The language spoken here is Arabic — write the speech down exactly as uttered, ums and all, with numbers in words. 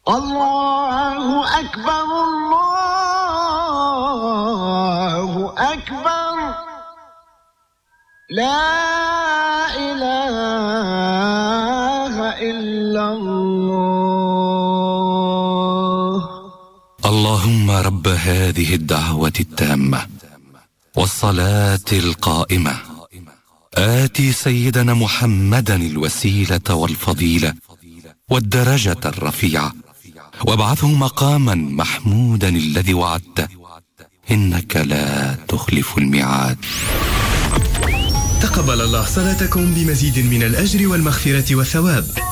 الله أكبر الله أكبر لا إله إلا الله. اللهم رب هذه الدعوة التامة والصلاة القائمة آتي سيدنا محمدا الوسيلة والفضيلة والدرجة الرفيعة وابعثه مقاما محمودا الذي وعدته إنك لا تخلف الميعاد. تقبل الله صلاتكم بمزيد من الأجر والمغفرة والثواب.